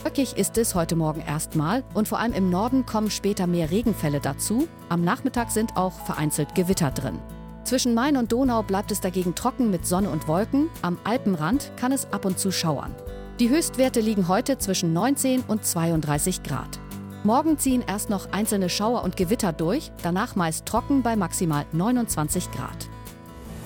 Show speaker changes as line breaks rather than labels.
Wolkig ist es heute Morgen erstmal und vor allem im Norden kommen später mehr Regenfälle dazu. Am Nachmittag sind auch vereinzelt Gewitter drin. Zwischen Main und Donau bleibt es dagegen trocken mit Sonne und Wolken. Am Alpenrand kann es ab und zu schauern. Die Höchstwerte liegen heute zwischen 19 und 32 Grad. Morgen ziehen erst noch einzelne Schauer und Gewitter durch, danach meist trocken bei maximal 29 Grad.